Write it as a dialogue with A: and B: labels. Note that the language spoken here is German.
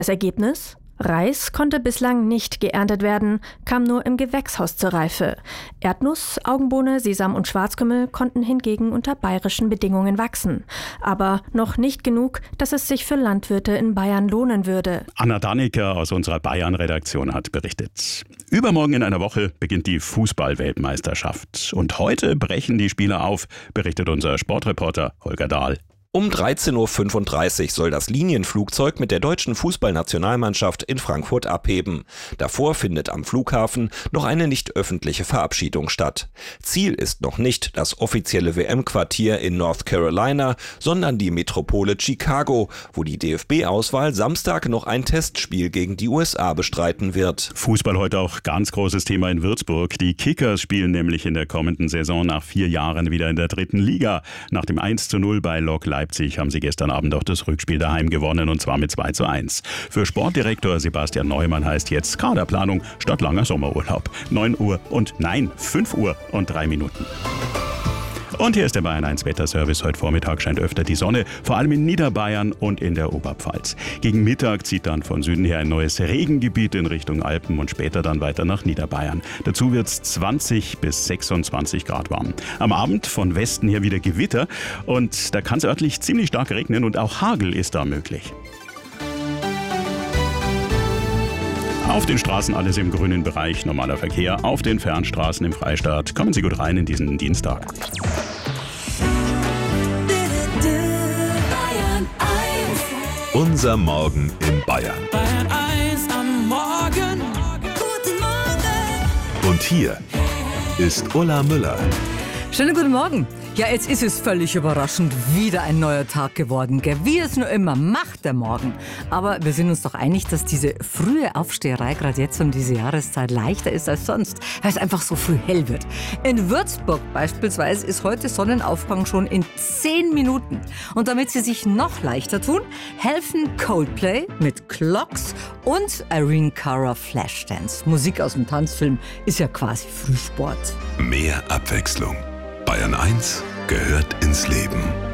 A: Das Ergebnis? Reis konnte bislang nicht geerntet werden, kam nur im Gewächshaus zur Reife. Erdnuss, Augenbohne, Sesam und Schwarzkümmel konnten hingegen unter bayerischen Bedingungen wachsen. Aber noch nicht genug, dass es sich für Landwirte in Bayern lohnen würde.
B: Anna Dannecker aus unserer Bayern-Redaktion hat berichtet. Übermorgen in einer Woche beginnt die Fußball-Weltmeisterschaft. Und heute brechen die Spieler auf, berichtet unser Sportreporter Holger Dahl.
C: Um 13.35 Uhr soll das Linienflugzeug mit der deutschen Fußballnationalmannschaft in Frankfurt abheben. Davor findet am Flughafen noch eine nicht öffentliche Verabschiedung statt. Ziel ist noch nicht das offizielle WM-Quartier in North Carolina, sondern die Metropole Chicago, wo die DFB-Auswahl Samstag noch ein Testspiel gegen die USA bestreiten wird.
B: Fußball heute auch ganz großes Thema in Würzburg. Die Kickers spielen nämlich in der kommenden Saison nach 4 Jahren wieder in der 3. Liga. Nach dem 1:0 bei Lok Leipzig haben sie gestern Abend auch das Rückspiel daheim gewonnen, und zwar mit 2:1. Für Sportdirektor Sebastian Neumann heißt jetzt Kaderplanung statt langer Sommerurlaub. 9 Uhr und 5 Uhr und 3 Minuten. Und hier ist der Bayern 1 Wetterservice. Heute Vormittag scheint öfter die Sonne, vor allem in Niederbayern und in der Oberpfalz. Gegen Mittag zieht dann von Süden her ein neues Regengebiet in Richtung Alpen und später dann weiter nach Niederbayern. Dazu wird es 20 bis 26 Grad warm. Am Abend von Westen her wieder Gewitter und da kann es örtlich ziemlich stark regnen und auch Hagel ist da möglich. Auf den Straßen alles im grünen Bereich, normaler Verkehr. Auf den Fernstraßen im Freistaat kommen Sie gut rein in diesen Dienstag.
D: Unser Morgen in Bayern.
E: Bayern 1 am Morgen. Guten Morgen.
D: Und hier ist Ulla Müller.
F: Schönen guten Morgen. Ja, jetzt ist es völlig überraschend wieder ein neuer Tag geworden, gell? Wie es nur immer macht, der Morgen. Aber wir sind uns doch einig, dass diese frühe Aufsteherei gerade jetzt um diese Jahreszeit leichter ist als sonst, weil es einfach so früh hell wird. In Würzburg beispielsweise ist heute Sonnenaufgang schon in 10 Minuten. Und damit sie sich noch leichter tun, helfen Coldplay mit Clocks und Irene Cara Flashdance. Musik aus dem Tanzfilm ist ja quasi Frühsport.
D: Mehr Abwechslung. Bayern 1 gehört ins Leben.